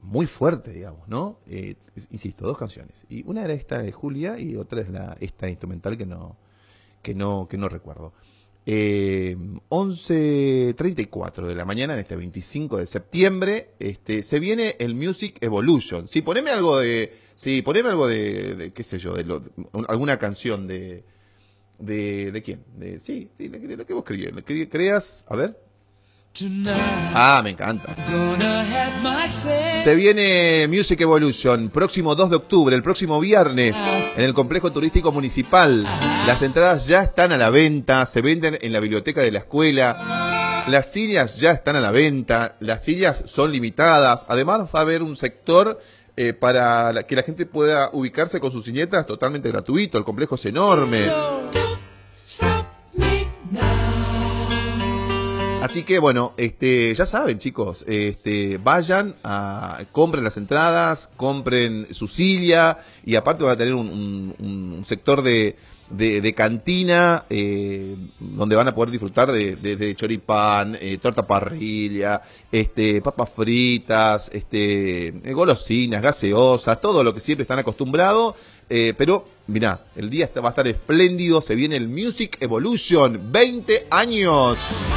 muy fuerte, digamos, ¿no? Insisto, dos canciones. Y una era esta de Julia y otra es esta instrumental que no recuerdo. 11:34 de la mañana, en este 25 de septiembre, se viene el Music Evolution. Sí, poneme algo de qué sé yo, alguna canción ¿de quién? De lo que vos creas, a ver. Ah, me encanta. Se viene Music Evolution, próximo 2 de octubre, el próximo viernes, en el Complejo Turístico Municipal. Las entradas ya están a la venta, se venden en la biblioteca de la escuela. Las sillas ya están a la venta, las sillas son limitadas. Además va a haber un sector para que la gente pueda ubicarse con sus ciñetas totalmente gratuito. El complejo es enorme. Así que bueno, ya saben, chicos, vayan compren las entradas, compren su silla y aparte van a tener un sector de cantina donde van a poder disfrutar de choripán, torta parrilla, papas fritas, golosinas, gaseosas, todo lo que siempre están acostumbrados. Pero mirá, el día va a estar espléndido, se viene el Music Evolution, 20 años.